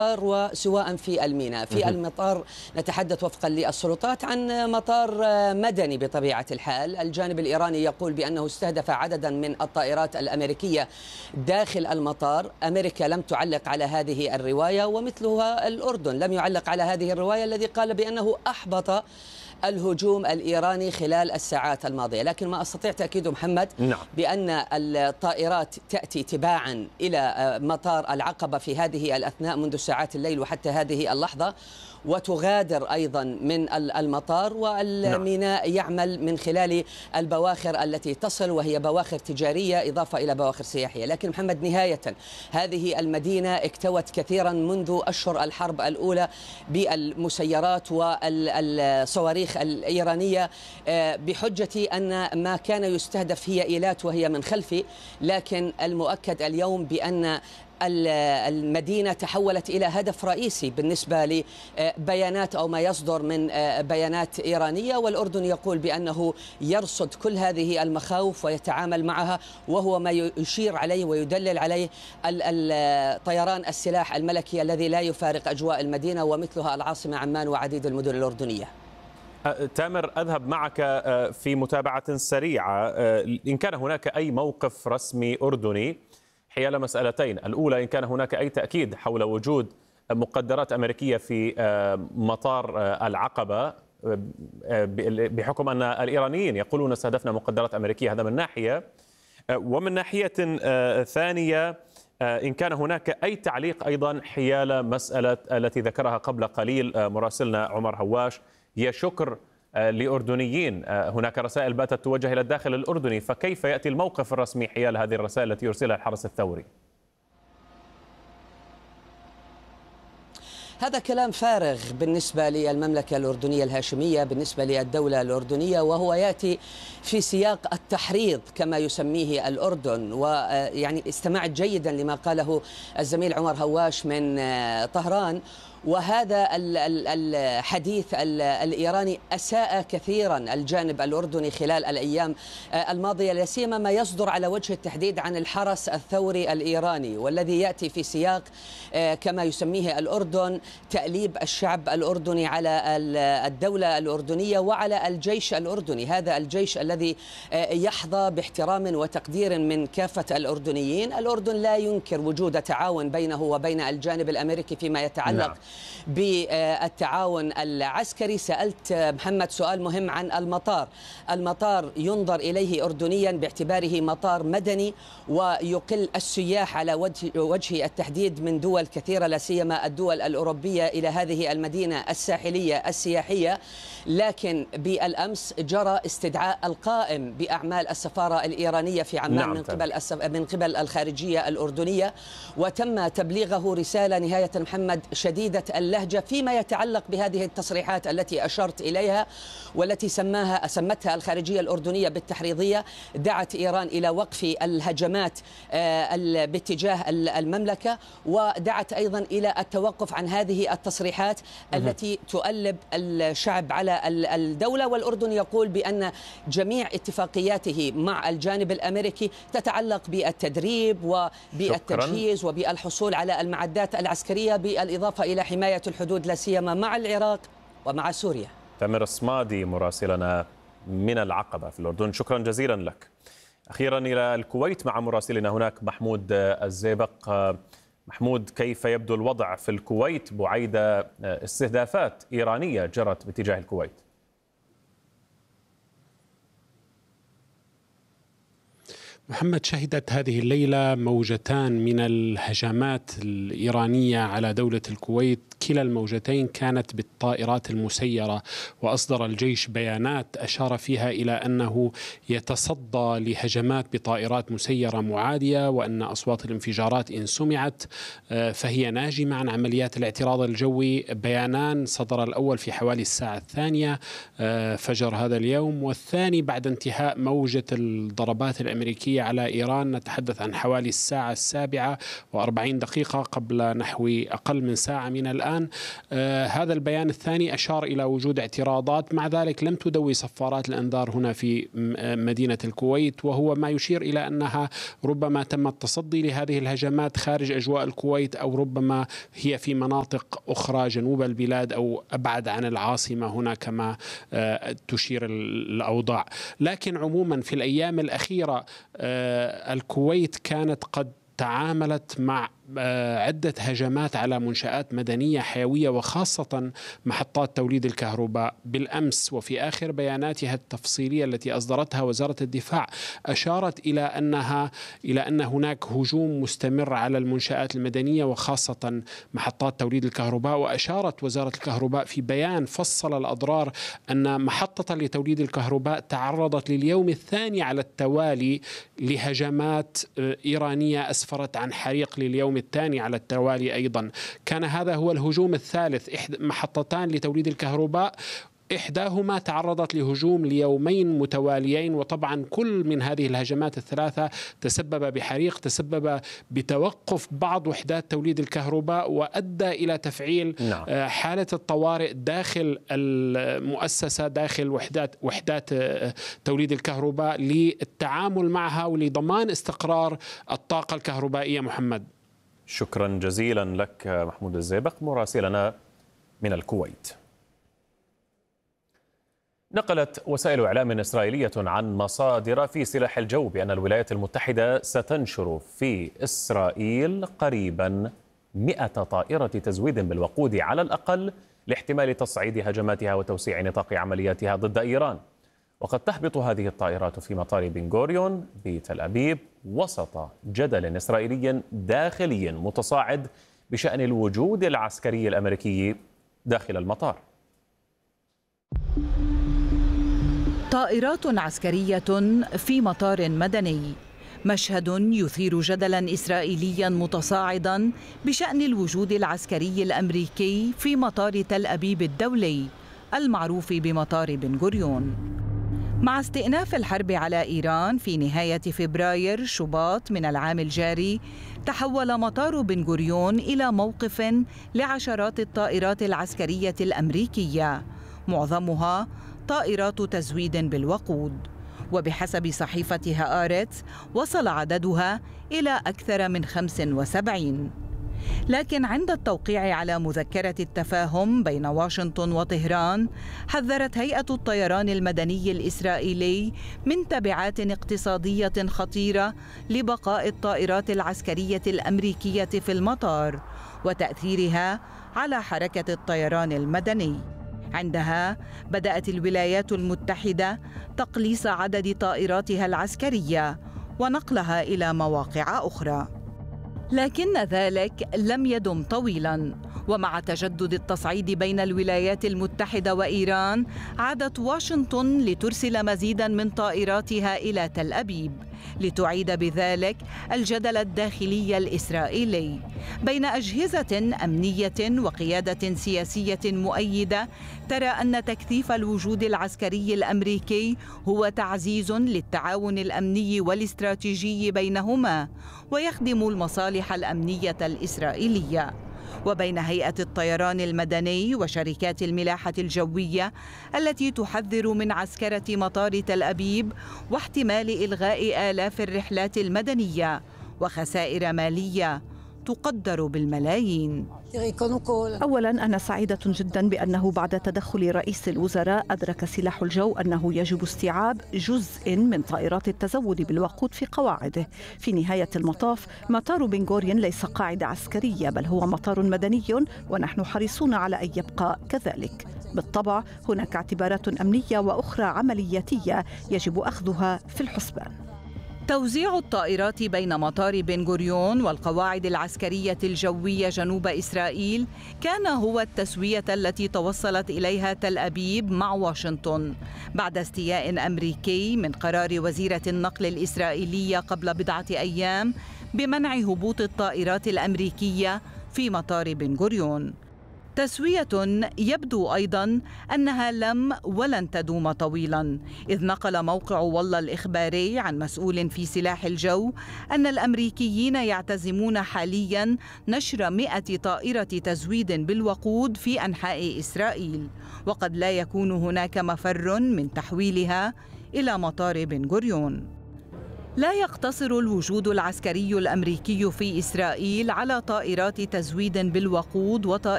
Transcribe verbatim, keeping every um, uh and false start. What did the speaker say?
وسواء في الميناء. في المطار نتحدث وفقا للسلطات عن مطار مدني بطبيعة الحال. الجانب الإيراني يقول بأنه استهدف عددا من الطائرات الأمريكية داخل المطار. أمريكا لم تعلق على هذه الرواية، ومثلها الأردن لم يعلق على هذه الرواية الذي قال بأنه أحبط الهجوم الإيراني خلال الساعات الماضية. لكن ما أستطيع تأكيد محمد نعم. بأن الطائرات تأتي تباعا إلى مطار العقبة في هذه الأثناء منذ ساعات الليل وحتى هذه اللحظة، وتغادر أيضا من المطار، والميناء يعمل من خلال البواخر التي تصل، وهي بواخر تجارية إضافة إلى بواخر سياحية. لكن محمد نهاية هذه المدينة اكتوت كثيرا منذ أشهر الحرب الأولى بالمسيرات والصواريخ الإيرانية بحجة أن ما كان يستهدف هي إيلات وهي من خلفي. لكن المؤكد اليوم بأن المدينة تحولت إلى هدف رئيسي بالنسبة لبيانات أو ما يصدر من بيانات إيرانية، والأردن يقول بأنه يرصد كل هذه المخاوف ويتعامل معها، وهو ما يشير عليه ويدلل عليه طيران السلاح الملكي الذي لا يفارق أجواء المدينة ومثلها العاصمة عمان وعديد المدن الأردنية. تامر، أذهب معك في متابعة سريعة. إن كان هناك أي موقف رسمي أردني حيال مسألتين: الأولى، إن كان هناك أي تأكيد حول وجود مقدرات أمريكية في مطار العقبة، بحكم أن الإيرانيين يقولون استهدفنا مقدرات أمريكية، هذا من ناحية. ومن ناحية ثانية، إن كان هناك أي تعليق أيضا حيال مسألة التي ذكرها قبل قليل مراسلنا عمر هواش، هي شكر لأردنيين. هناك رسائل باتت توجه إلى الداخل الأردني، فكيف يأتي الموقف الرسمي حيال هذه الرسائل التي يرسلها الحرس الثوري؟ هذا كلام فارغ بالنسبة للمملكة الأردنية الهاشمية، بالنسبة للدولة الأردنية، وهو يأتي في سياق التحريض كما يسميه الأردن. ويعني استمعت جيدا لما قاله الزميل عمر هواش من طهران، وهذا الحديث الإيراني أساء كثيرا الجانب الأردني خلال الأيام الماضية، لا سيما ما يصدر على وجه التحديد عن الحرس الثوري الإيراني، والذي يأتي في سياق كما يسميه الأردن تأليب الشعب الأردني على الدولة الأردنية وعلى الجيش الأردني. هذا الجيش الذي يحظى باحترام وتقدير من كافة الأردنيين. الأردن لا ينكر وجود تعاون بينه وبين الجانب الأمريكي فيما يتعلق نعم. بالتعاون العسكري. سألت محمد سؤال مهم عن المطار. المطار ينظر إليه أردنيا باعتباره مطار مدني، ويقل السياح على وجه, وجه التحديد من دول كثيرة، لا سيما الدول الأوروبية، إلى هذه المدينة الساحلية السياحية. لكن بالأمس جرى استدعاء القائم بأعمال السفارة الإيرانية في عمان نعم. من قبل من قبل الخارجية الأردنية، وتم تبليغه رسالة نهاية محمد شديدة اللهجة فيما يتعلق بهذه التصريحات التي أشرت إليها، والتي سماها سمتها الخارجية الأردنية بالتحريضية. دعت إيران إلى وقف الهجمات باتجاه المملكة، ودعت أيضا إلى التوقف عن هذه التصريحات التي تؤلب الشعب على الدولة. والأردن يقول بأن جميع اتفاقياته مع الجانب الأمريكي تتعلق بالتدريب وبالتجهيز شكراً. وبالحصول على المعدات العسكرية، بالإضافة إلى حماية الحدود لا سيما مع العراق ومع سوريا. تامر الصمادي مراسلنا من العقبة في الأردن، شكرا جزيلا لك. أخيرا إلى الكويت مع مراسلنا هناك محمود الزيبق. محمود، كيف يبدو الوضع في الكويت بعيد استهدافات إيرانية جرت باتجاه الكويت؟ محمد، شهدت هذه الليلة موجتان من الهجمات الإيرانية على دولة الكويت، كلا الموجتين كانت بالطائرات المسيرة، وأصدر الجيش بيانات أشار فيها إلى أنه يتصدى لهجمات بطائرات مسيرة معادية، وأن أصوات الانفجارات إن سمعت فهي ناجمة عن عمليات الاعتراض الجوي. بيانان صدر الأول في حوالي الساعة الثانية فجر هذا اليوم، والثاني بعد انتهاء موجة الضربات الأمريكية على إيران، نتحدث عن حوالي الساعة السابعة وأربعين دقيقة قبل نحو أقل من ساعة من الآن. البيان. آه هذا البيان الثاني أشار إلى وجود اعتراضات، مع ذلك لم تدوي صفارات الأنذار هنا في مدينة الكويت، وهو ما يشير إلى أنها ربما تم التصدي لهذه الهجمات خارج أجواء الكويت، أو ربما هي في مناطق أخرى جنوب البلاد أو أبعد عن العاصمة هنا كما آه تشير الأوضاع. لكن عموما في الأيام الأخيرة آه الكويت كانت قد تعاملت مع عدة هجمات على منشآت مدنية حيوية وخاصة محطات توليد الكهرباء. بالأمس وفي آخر بياناتها التفصيلية التي أصدرتها وزارة الدفاع أشارت إلى أنها إلى أن هناك هجوم مستمر على المنشآت المدنية وخاصة محطات توليد الكهرباء. وأشارت وزارة الكهرباء في بيان فصل الأضرار أن محطة لتوليد الكهرباء تعرضت لليوم الثاني على التوالي لهجمات إيرانية أسفرت عن حريق لليوم الثاني على التوالي أيضا. كان هذا هو الهجوم الثالث، محطتان لتوليد الكهرباء إحداهما تعرضت لهجوم ليومين متواليين، وطبعا كل من هذه الهجمات الثلاثة تسبب بحريق، تسبب بتوقف بعض وحدات توليد الكهرباء، وأدى إلى تفعيل نعم. حالة الطوارئ داخل المؤسسة، داخل وحدات وحدات توليد الكهرباء للتعامل معها ولضمان استقرار الطاقة الكهربائية. محمد، شكرا جزيلا لك محمود الزيبق مراسلنا من الكويت. نقلت وسائل إعلام إسرائيلية عن مصادر في سلاح الجو بأن الولايات المتحدة ستنشر في إسرائيل قريبا مئة طائرة تزويد بالوقود على الأقل لاحتمال تصعيد هجماتها وتوسيع نطاق عملياتها ضد إيران. وقد تهبط هذه الطائرات في مطار بن غوريون بتل أبيب وسط جدل إسرائيلي داخلي متصاعد بشأن الوجود العسكري الأمريكي داخل المطار. طائرات عسكرية في مطار مدني، مشهد يثير جدلا إسرائيليا متصاعدا بشأن الوجود العسكري الأمريكي في مطار تل أبيب الدولي المعروف بمطار بن غوريون. مع استئناف الحرب على إيران في نهاية فبراير شباط من العام الجاري، تحول مطار بن غوريون إلى موقف لعشرات الطائرات العسكرية الأمريكية، معظمها طائرات تزويد بالوقود. وبحسب صحيفة هآرتس وصل عددها إلى أكثر من خمس وسبعين. لكن عند التوقيع على مذكرة التفاهم بين واشنطن وطهران، حذرت هيئة الطيران المدني الإسرائيلي من تبعات اقتصادية خطيرة لبقاء الطائرات العسكرية الأمريكية في المطار وتأثيرها على حركة الطيران المدني. عندها بدأت الولايات المتحدة تقليص عدد طائراتها العسكرية ونقلها إلى مواقع أخرى. لكن ذلك لم يدم طويلاً، ومع تجدد التصعيد بين الولايات المتحدة وإيران، عادت واشنطن لترسل مزيداً من طائراتها إلى تل أبيب لتعيد بذلك الجدل الداخلي الإسرائيلي بين أجهزة أمنية وقيادة سياسية مؤيدة ترى أن تكثيف الوجود العسكري الأمريكي هو تعزيز للتعاون الأمني والاستراتيجي بينهما ويخدم المصالح الأمنية الإسرائيلية، وبين هيئة الطيران المدني وشركات الملاحة الجوية التي تحذر من عسكرة مطار تل أبيب واحتمال إلغاء آلاف الرحلات المدنية وخسائر مالية تقدر بالملايين. أولاً أنا سعيدة جداً بأنه بعد تدخل رئيس الوزراء أدرك سلاح الجو أنه يجب استيعاب جزء من طائرات التزود بالوقود في قواعده. في نهاية المطاف مطار بن غوريون ليس قاعدة عسكرية، بل هو مطار مدني، ونحن حريصون على أن يبقى كذلك. بالطبع هناك اعتبارات أمنية وأخرى عملياتية يجب أخذها في الحسبان. توزيع الطائرات بين مطار بن غوريون والقواعد العسكرية الجوية جنوب إسرائيل كان هو التسوية التي توصلت إليها تل أبيب مع واشنطن بعد استياء أمريكي من قرار وزيرة النقل الإسرائيلية قبل بضعة أيام بمنع هبوط الطائرات الأمريكية في مطار بن غوريون. تسوية يبدو أيضا أنها لم ولن تدوم طويلا، إذ نقل موقع والله الإخباري عن مسؤول في سلاح الجو أن الأمريكيين يعتزمون حاليا نشر مئة طائرة تزويد بالوقود في أنحاء إسرائيل، وقد لا يكون هناك مفر من تحويلها إلى مطار بن غوريون. لا يقتصر الوجود العسكري الأمريكي في إسرائيل على طائرات تزويد بالوقود وطائرات